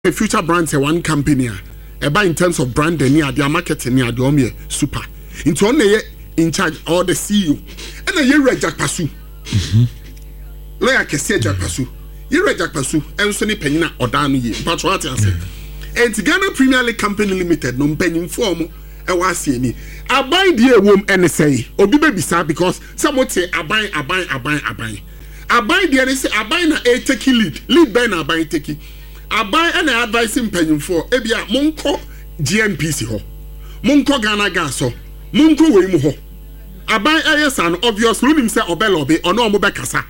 a future brands one company about in terms of brand and their marketing near the super into on in charge or the CEO and a year Jack Pasu. Lawyer Kessia Jack Pasu. You Jack Pasu and Sonny Penina or Dani Patriotti and Ghana Premier League Company Limited no penny form a was any. I buy dear womb NSA or be baby sir because some would say I buy. I buy the NSA, I buy na a techie lead by na buy techie. I buy and I advise him penny for Ebia Monko GNPC ho. Monko Ghana gas ho. Monko Wemu ho. I buy ASN obvious rule himself or Belobe or no Mobekasa.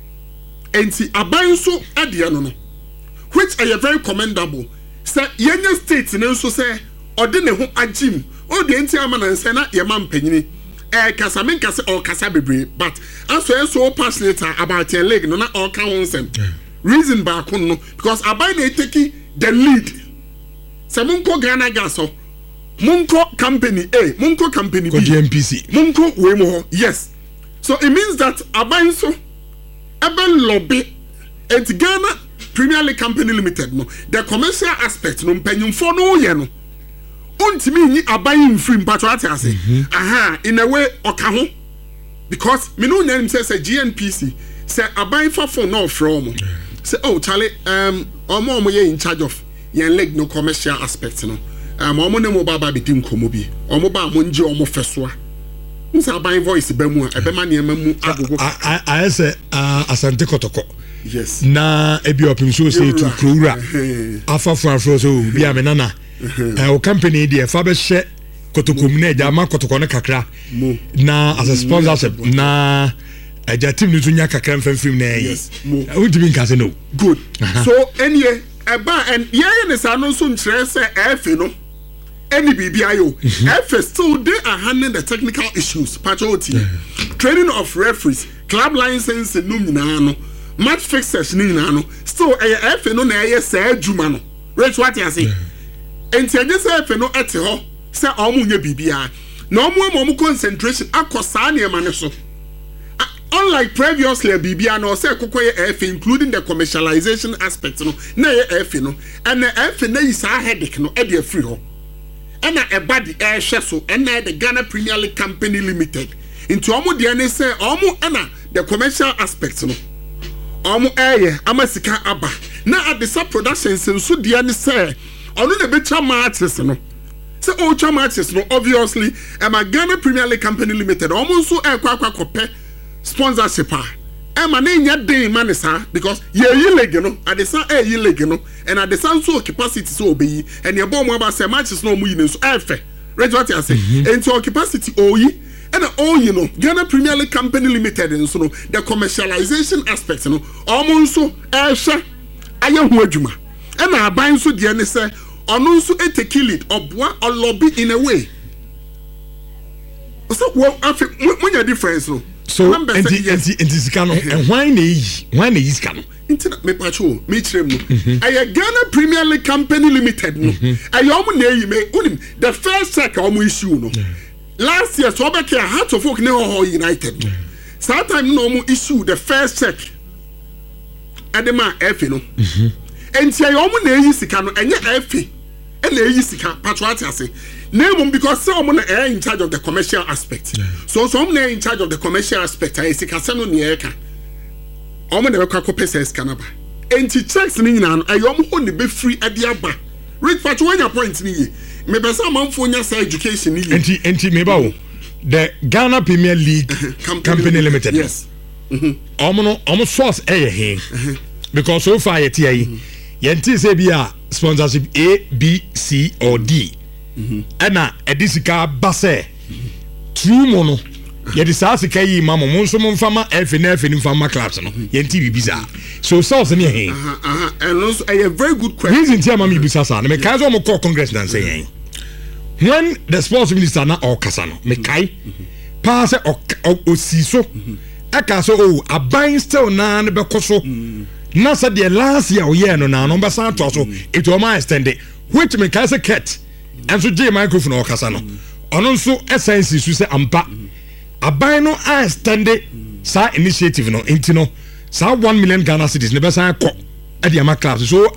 And see, I buy so at the no, which are very commendable. Say, Yenya states and also say, or didn't who a gym, or the entire man and say, not your man penny. Casamin Casa or Casabibre, but as well so passionate about your leg, no, not all counts and reason back on because I buy the take the lead. Samunko Ghana Gaso, Munko Company A, Munko Company B, GMPC, Munko Wemo, yes. So it means that I buy so. Eben lobby and Ghana Premier League Company Limited no the commercial aspect no penyum for no ye no untimi ni abayin free patriotic ase aha in a way oka ho because me no name say GNPC say abayin for no from say oh Charlie omo ye in charge of yen leg no commercial aspect no omo ne mo baba be dim komo bi omo ba mo nje omo fesoa nsa ban voice ba mu ebe ma ne ma mu agogo I say asante kotoko yes na ebi opim so say to krowura afa for so bi amenana o company dey fa be hye kotoko mu na eja ma kotoko ne kakra na as a sponsorship na eja team ni tunya kakra mfamfim na yes we didn't case no good so anyway eba and ye ne sa no so nkyere say efe no any BBIO, FS still they are handling the technical issues, patriotic, training of referees, club license, no, match fixers, no, still a F no, say, Jumano. Rich what you say. And say, this F no at ho, say, Omunya BBI. No more concentration, Akosania Manaso. Unlike previously, BBI no say, F, including the commercialization aspect, no, F no, and the F no is a headache, no, at your free ho. And a body air shesso and the Ghana Premier League Company Limited. Into Omo DNA say Omo Anna the commercial aspects no. Omo air Amasika Abba. Now at the sub productions and so DNA say Ono the better matches no. Say ultra matches no obviously a Ghana Premier League Company Limited almost so air kwa kope sponsorship. Emma nya day man sir because ye leg no at the san ye leg no and at the san so capacity so be and your bomb about say matches no mu yin so efe right what you say and to capacity oyi and all you know Ghana Premier League Company Limited and so no the commercialization aspect no almost so ehwe aye ho adwuma and aban so de ne say ono so take lead oboa or lobby in a way so what when your difference no so anti scano and why na scano internet me pacho me trem no I Ghana Premier League Company Limited no I omo na yi me unim the first check omo issue no last year so back here Heart of Oak no United that time no omo issue the first check adema F no and say omo na yi sika no enye F and na yi sika patriotic say name because someone in charge of the commercial aspect. So someone in charge of the commercial aspect. I see Casano Nieka. Omo never copy says Canaba. And she checks me now. I am only be free at the Abba. Read for 20 points. Maybe some month for your education. And maybe the Ghana Premier League Company Limited. Yes. Almost source A because so far yet Yenti say be a sponsorship A, B, C or D. Ena edisika base true mono ye disasika yi mama monso monfama FNF ni fama clubs no ye nti bibiza so source ne he and also a very good question reason tia mama bibiza sa na me kai so mo call congress dan say when the sports minister na okasa no me kai pass osiso aka so aban still na ne bekoso na say the last year o ye no na no be san to so it o ma extend which me kai say cat and so J microphone or Casano. On so essence is say ampa. Abai no I stand sa initiative no intino sa 1 million Ghana cedis ne be san ko e de ama clubs so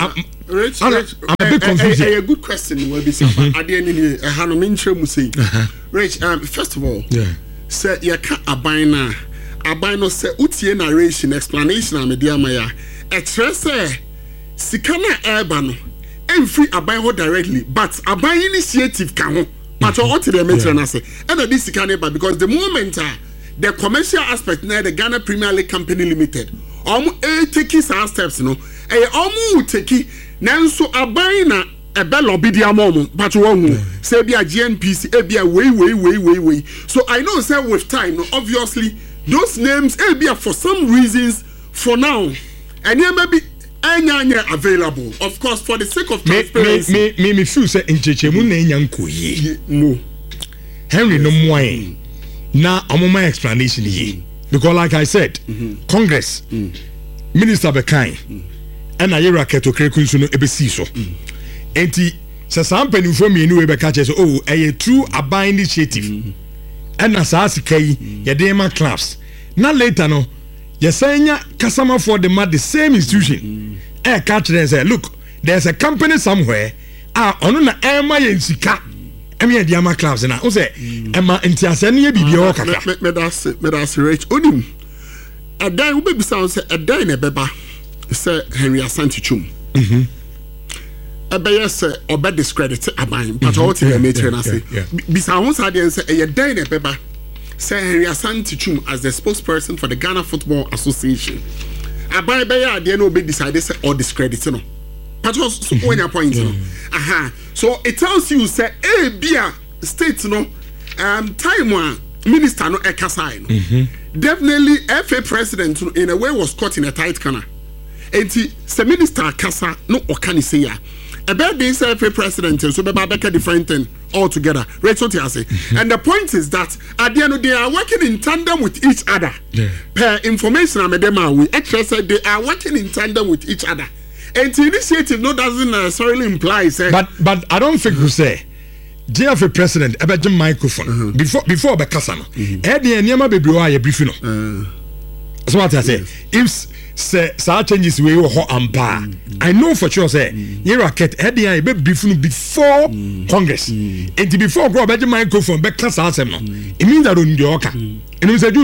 Rich, I'm a bit confused. A good question will be something. I didn't have no mention say. Rich, first of all, say you can't abide say utie narration explanation am dia maya. A trust sikana urban and free abide directly, but abide initiative can but what the meter say. And this sikana because the moment the commercial aspect na the Ghana Premier League Company Limited taking some steps no take nanso aban na ebe lobby dia mom but one say be a GNPC be a way so I know say with time obviously those names be for some reasons for now and there may be any available of course for the sake of transparency me feel say nchechemu na enyanko ye mo Henry no moye na amoma explanation ye because like I said Congress Minister Bekai and I racket okre kunsu no ebesi so enti se sampa ni fo mienu we be ka che so oh a true abide initiative and na sa asikai ye dey ma clubs na later no ye sanya customer for the same institution catch them say look there's a company somewhere ono na ema ye nsika emi e dey ma clubs na o say ema enti asane ye bibia o kaka me that's rich onim adan wo be sound say adan na beba say Henry Asante Twum ebe say obe discredit aban but what the meter na say bisa ho say dey say e dan na beba say Henry Asante Twum as the spokesperson for the Ghana Football Association aban be ya dey no be decide say or discredit no but so when your point no so it tells you say bia state no time one minister no ekasai no definitely FA president in a way was caught in a tight corner. Enti se minister kasa no okani say ya. About this FA president so be beka different thing altogether. Right what you say. And the point is that at the end of the day, they are working in tandem with each other. Per information amedema we actually said they are working in tandem with each other. And the initiative no doesn't necessarily imply say but I don't think you say JFA president about the microphone before Bekasa no. The niema bebre wa ye brief no. So what I say if say changes we ho ampa I know for sure say ye racket e be brief no before Congress. And before go about the microphone Bekasa asem no. It means that on the oka. And we say do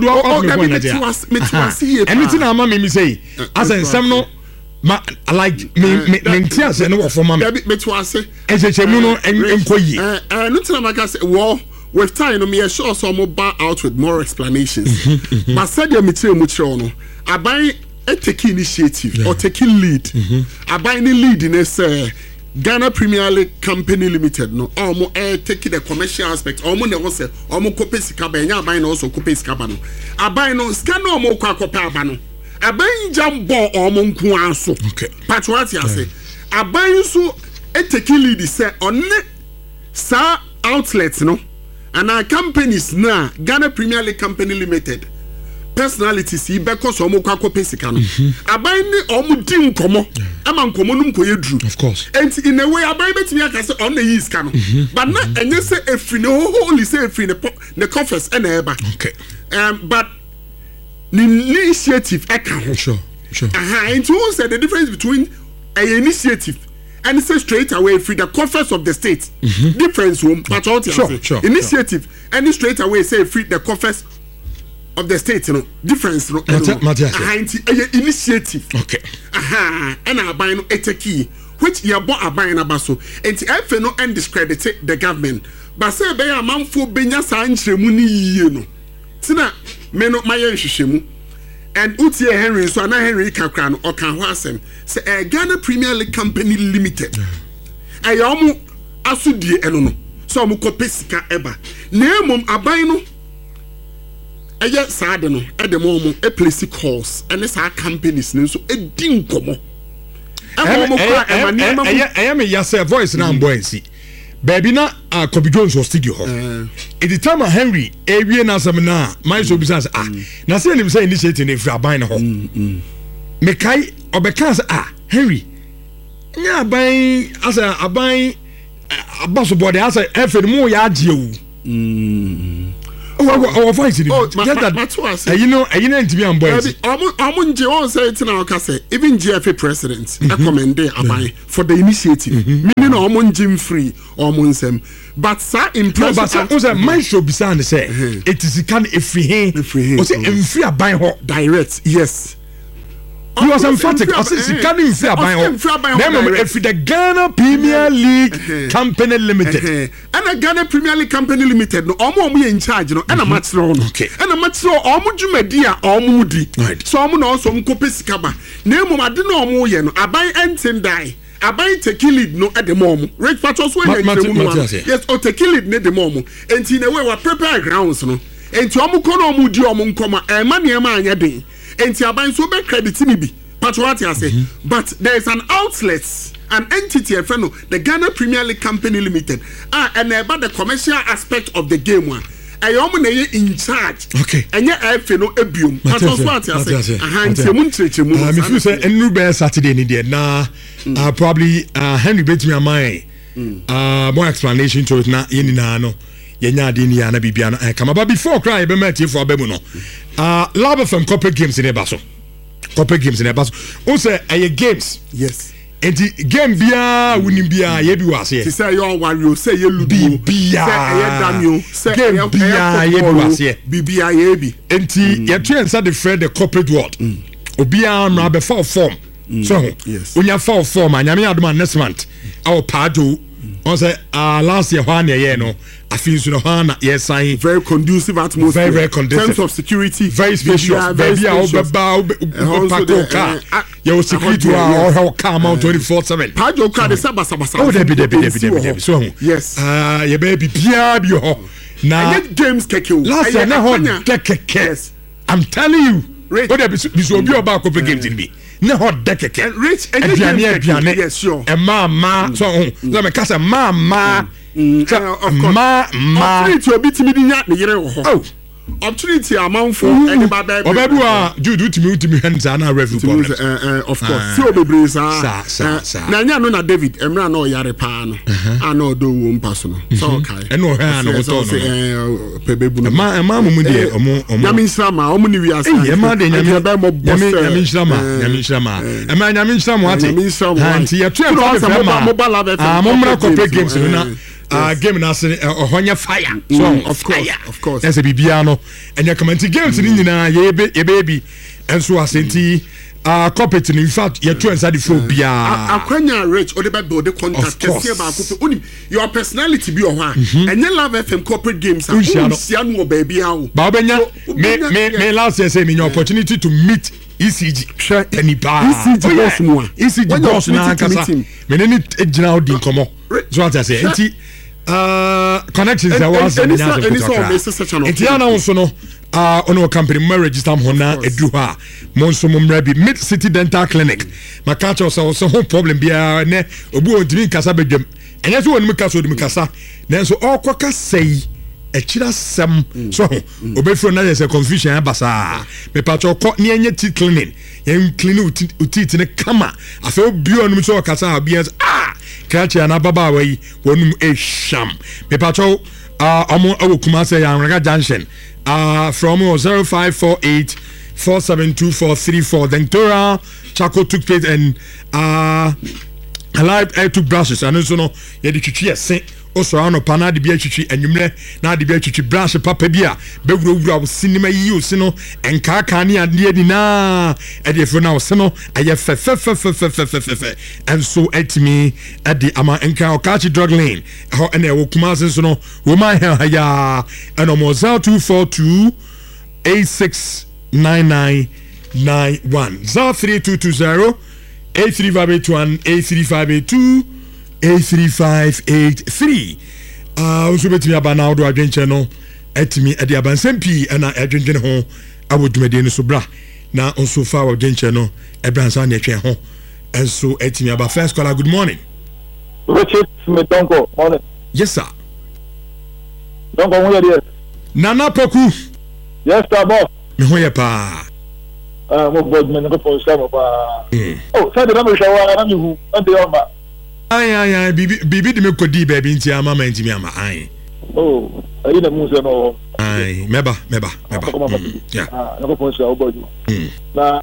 anything am me say as en sem no like me tia say no for mama me to ase echechemu no enkoyi no tina maka say well with time no me sure so mo ba out with more explanations but said the material mu kire no aban take initiative or taking lead aban ni lead in say Ghana Premier League Company Limited no omo take the commercial aspect omo ne say omo kope sika ba nya aban no also kope sika ba no aban no sika no omo kwa kope aban no aban jambo omo nku anso patriotic ase aban so take lead say on sa outlets no and our companies na Ghana Premier League Company Limited personalities yi because omo kwa kope sika no aban ni omo di nkomo ama nkomo num koye dru of course and in a way aban betimi aka say on na yi sika no but na enye say efri no holy say efri ne coffers na eba but the initiative eka ho sure and you say the difference between an initiative and say straight away free the coffers of the state difference but all initiative and straight away say free the coffers of the state no difference no initiative and aban no eteki which you bo aban na baso enti efe no and discredit the government but say be amanfo benya sa nkremu ni yie no tina me no maye nhwehwemu and utie Henry so na Henry kakra no okan ho asem say Ghana Premier League Company Limited ayomu asudie eno no so omu kopesika eba na emom aban no eye saade no edemo mo place calls and sa companies no so edin komo I me yase voice na mboensi baby na Kobe Jones was studio ho at the time Henry ewie na asem na my so business na say him say initiative na free aban ho me kai obeka say Henry nya aban asa aban abaso body asa efe mu ya agye o our voice in it. Just that you know ntimi am boys. Omunje won say it na oka say even GFA president recommend aban for the initiative. Meaning omunje free omunsem. But sir impress but say my show be sound say it is can efrihin. O say emfri aban ho direct. Yes. He was emphatic. I said, "She can't even say about if the Ghana Premier League Company Limited, and the Ghana Premier League Company Limited, no, omo in charge, no, and a match round, okay, and a match round, omo jumedia, omo di, so omo no so mkope sikaba, nemo madino omo yeno, abai entendai. Abai take lead no at the moment. Rich Patos when yes, or take lead ne the moment. And in a way, we prepare grounds, no. And to omo kono omo di omo nkoma, and money anya den. And Tiaban so be credit me be Patriotic I say, but there is an outlet, an entity, a friend, the Ghana Premier League Company Limited, and about the commercial aspect of the game one. I am in charge. Okay. And yet I feel no abuse. Patriotic I say, if you say and Ruben Saturday in the now, probably Henry bet me a mind. More explanation to it now in no. Yenya dini ya na bibiano kama but before cry be met for abemuno lab from corporate games in Ebaso o say games yes enti game bia wini bia ye bi wase say your wario say ye ludo bia say ye damio say game bia ye bi wase bibia ye bi enti ye try inside the friend the corporate world obi amra be for form so yes onya for form anyame adoma next month our pado on say last year one year no I feel so hana yes I very conducive atmosphere very conducive terms of security very spacious baby also your security or come out 24/7 pajo card sabasa oh debi so yes your baby pia bi ho na games keke last year na ho keke I'm telling you what debi so obi oba ko games in be na hot deck and rich and yes sure and mama so let me cast a mama of course opportunity obi timi di nya ne yere wo ho opportunity amanfo any baba obebu a jude utimi hands na review problems of course see obebre sa na nya no na David emra na o yare pa no ana odo wo mpaso no so kai e no ha na woto no pebebu no ma mu de omo nyame nsrama omo ni wiase e ma de nyame nsrama e ma nyame nsrama ate anti ye tu e mo mra corporate games no na game na se ohonya fire so of course that's a bibiano and your commenting games ni nyina ye baby enso asenti corporate in fact you two inside the floor bia akwanya rich or the build the contact kese ba ko onim your personality bi o ho a enye Love FM corporate games a sia no baby awo ba obenya me last year say me your opportunity to meet ECG share any bar ECG boss no ECG boss na kasa me ne ejina odi nkomo so what I say enti connections that was and Etiana also no ono company mo register mo na edu ha mo nso mo mra bi Mid City Dental Clinic makacho so ho problem bia ne obu ontimi kasa bedwam enye so wonu kasa odum kasa nanso okoka sei echira sem so obefro na yes confusion abasa me pacho ko ne enye teeth cleaning yen clean utit ne kama afa obi onum so kasa bia kachi na baba wai wonum sham me pacho omo awokuma say Yanraga Junction from 0548 472434 then Tora Chaco toothpaste and alive air toothbrushes and so no ye di twitwi ese oso ano pana de bia twitwi anwumre na de bia twitwi brush papa bia bewurawura wo sinima yi o sino enka ka ne ade adi na e de fo na wo sino aye fe and so etimi ade ama enka o kachi drug lane ho ene wo kuma so no wo ma ya eno mo 0242 869991 0322 A3581 A3582 A3583 so betimi aba na odo adwenche no etimi ade abansem pi na adwenche ho awodumade no so bra na onso fa adwenche no ebransa na etwe ho enso etimi aba first caller good morning Richard Smetonko morning yes sir Donko wo ye Nana Poku yes sir boss me ho ye pa mo board me no for sama pa oh say the number show na me hu and the oma bibi de me kodi baby nti ama ma ntimi ama ai oh ayi na mu se no Ai, meba. Yeah. No go post your body. Na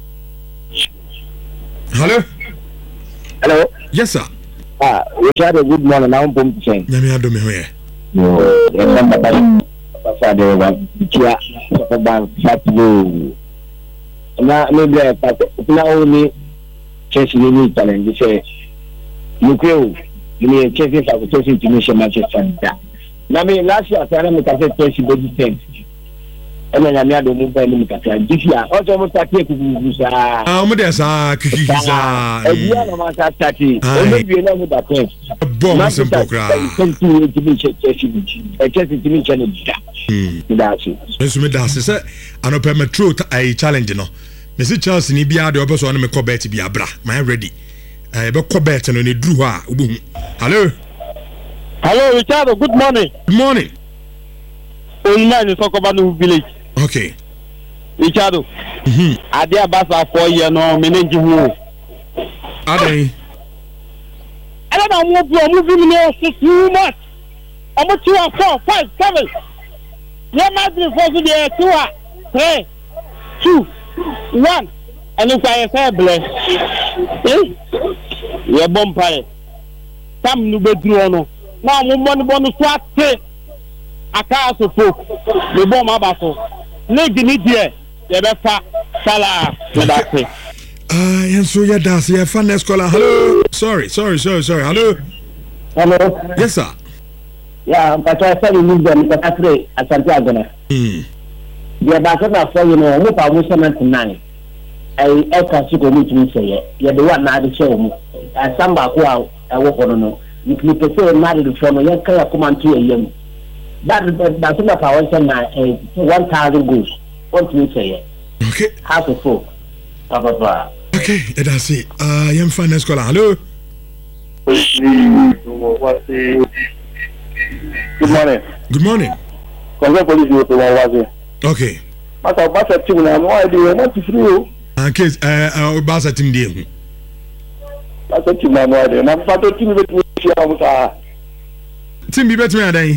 Hello. Yes, sir. We had a good morning. Now, bomb chain. Nyame adome ho ye. No, remember that. Father, what? Yeah, about that. Now, maybe I now only chase you need challenge. You say, you go, you need chasing for chasing to mission Manchester. Now, me last year, I am a chase body thing. And then I don't move any cafe. This year, also must take to use. Omodesa kikisa. A year of my study. Maybe you know that thing. Bomb simple cry. Continue to be chasing to mission. That's it. Nso me da se anope metro ai challenge no. Me se Chelsea ni bia de obeso no me ko bet bia bra. My ready. Be ko bet no ne duru ha obu. Hello, Richard. Good morning. Good morning. Oyina in Sokobanu village. Okay. Richard. Ade abasa 4 year no menenji hu. Ade. I don't know moving me 6 months. I'm 2 4 5 7. Yeah, my dream for the 2 3 2 1. And if I say bless. Yeah, bompire. Some new bedroom no. Now I'm one swat. Aka so folk the bomb abaso leg ni die ye be fa sala me da se Enso ya da se fa next caller. Hello. Sorry. Hello. Yes, sir. Yeah, but I said you need them to afre asante agona. The about na for you know, mo pa mo 79. I can see go meet me say ye the one na de show mo. Asamba ko a wo kono no. You can say married from ye kaya come to yem. That's not our 1,000 goals. What do you say? Okay. Half a full. Okay, that's it. I'm fine. Let's call. Hello. good morning. Good morning. Congo police you to was. Okay. Basa team na no idea what to free. Case Basa team dey. Basa team na no idea. Na fato team bet me share am sa. Team bi bet me adan.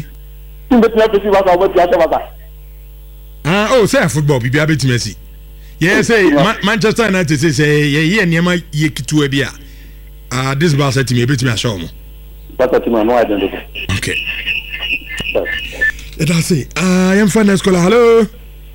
Say football be a bit messy. Yes, say Manchester United say ye niema ye kitu bia. This Barca team a bit me show mo. Barca team no identity. Okay. That's it. I am finance caller. Hello.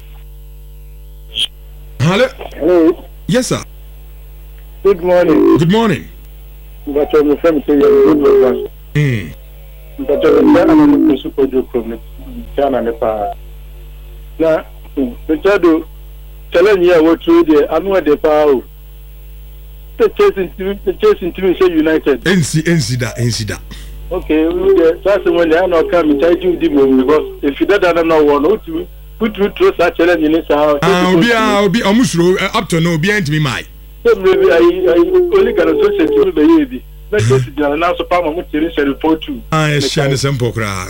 Hello. Yes, sir. Good morning. Good morning. But I'm from good. But I'm not super joke. Chana nepa. Na, Richard, challenge here what through the annual de power. The chasing team say United. NC that. Okay, that's when they are not coming. Thank you, because if you don't know one, put through such challenge in this house. I'll be almost up to no behind me, my. Maybe I only can associate with the baby. Let's go to the announcer. Palmer, what you said report to. I share the same poker.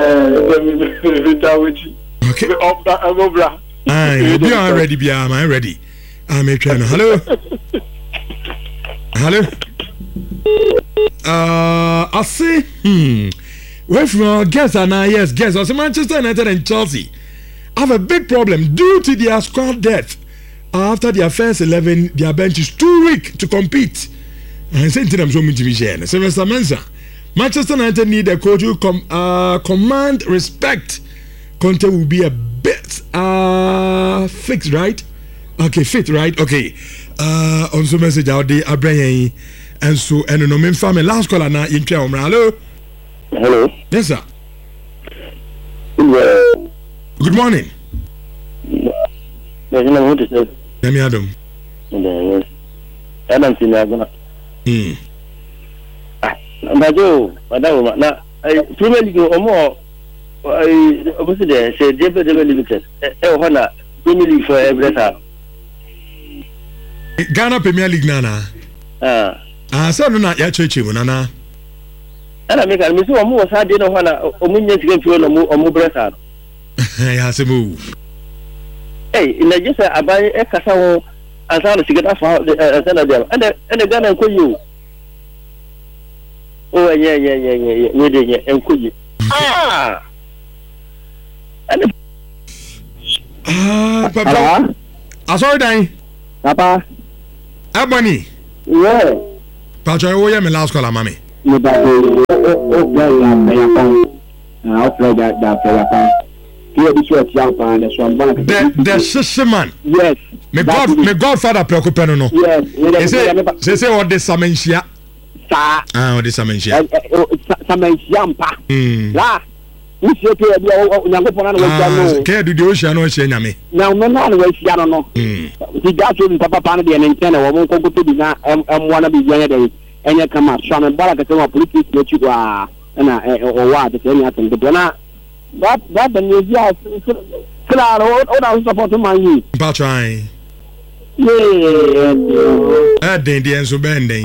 Okay. I'm ready. Be I'm ready. I'm a trainer. Hello. I see. Where from our guests are now? Yes, guests. I say Manchester United and Chelsea have a big problem due to their squad depth. After their first 11, their bench is too weak to compete. And saying to them so much vision. Sylvester Mensah. Manchester United need a coach who command respect. Conte will be a bit fixed, right? Okay, fit, right? Okay. On some message out there, Abraham, and so and no family last caller now in Hello. Hello. Yes, sir. Good morning. Yami Adam. Yes. Adam Sinagona. Madam, na Premier League or more. I opposite there say Development Limited. Hana Premier League for every time. Ghana Premier League nana. So no na ya chechi mo nana. Ana make am say omo was had no hana omunye sike fi no omo bresa. Ya se mo. In the just aban e kasa ho asa no sike afa sana dem. And Ghana ko you. Oh yeah. We dey enkoyi. And Papa. Asori dan. Papa. Ebony. Yeah. Pacho, wo ye me last call mami. Me ba the sister man. Yes. Me Godfather preoccupé no. Yes. Say what this samensia. Sa. What this samensia. Samensia mpa. La. Usie ke bia Nyankopon na wa no. Ke do the ocean no hye nyame. Na me na wa hia no. Ti ga so papa pa na de ne ntene wo mo konkoto bi na emwa na bi yan de enye kama so me bala ke wa politics no chi wa na o wa de enya tan de na that the news ya claro o da support man yi. Pa try. Yeah. Den enso bending.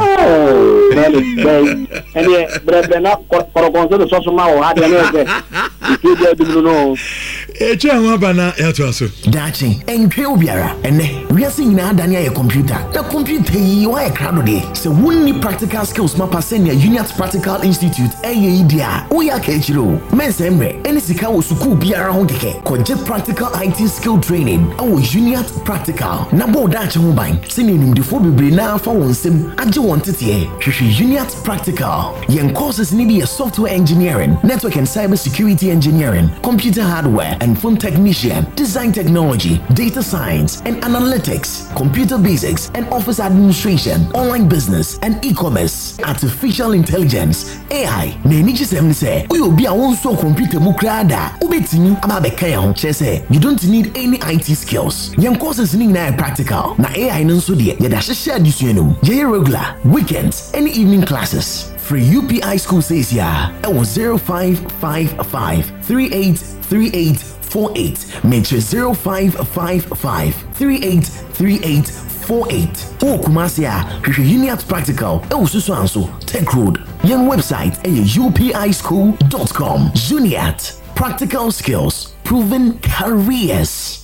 Any brother na korokonso so so ma o ha de na e. Ti de no. Eche bana ya to aso. Dachi entwe obiara ene wiase nyina adane aye computer. Na computer yi wa e krado de. Se wonni practical skills ma pass na Uniat Practical Institute dia. O ya ka echiro. Mensemre eni sika wo suku biara ho keke. Koje practical IT skill training. Awo Uniat Practical. Na bo dachi ho ban. Se ne nimdefo bebre na fa wonsem age won tete. Hwehwe Uniat Practical. Yen courses ni be software engineering, network and cyber security engineering, computer hardware and phone technician, design technology, data science and analytics, computer basics and office administration, online business and e-commerce, artificial intelligence, AI. Na eniji sem say, we obi a won so computer mu krada, obetini ababeka ya ho chese. You don't need any IT skills. Yen courses ni na practical. Na AI nso de ye da hye adisuenum. Ye regular, weekends, and evening classes. Free UPI school says ya. It was 0555 383848. Make sure 0555 383848. O Kumasia, Uniat Practical. It was so answer. Tech Road. Young website upischool.com. Uniat Practical skills, proven careers.